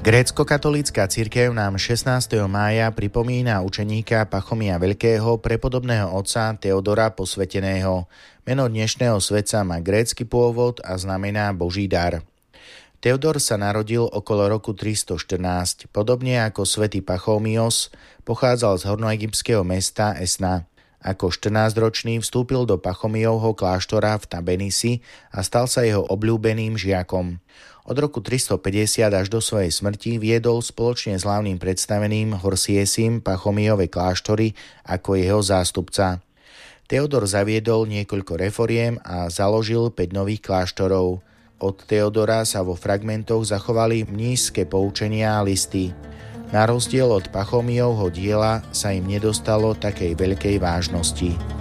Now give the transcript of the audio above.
Grécko-katolícka cirkev nám 16. mája pripomína učeníka Pachomia Veľkého, prepodobného otca Teodora Posväteného. Meno dnešného svätca má grécky pôvod a znamená Boží dar. Teodor sa narodil okolo roku 314. Podobne ako svätý Pachomios, pochádzal z hornoegyptského mesta Esna. Ako 14-ročný vstúpil do Pachomiovho kláštora v Tabenisi a stal sa jeho obľúbeným žiakom. Od roku 350 až do svojej smrti viedol spoločne s hlavným predstaveným Horsiesim Pachomiove kláštory ako jeho zástupca. Teodor zaviedol niekoľko reforiem a založil 5 nových kláštorov. Od Teodora sa vo fragmentoch zachovali mníšske poučenia a listy. Na rozdiel od Pachomiovho diela sa im nedostalo takej veľkej vážnosti.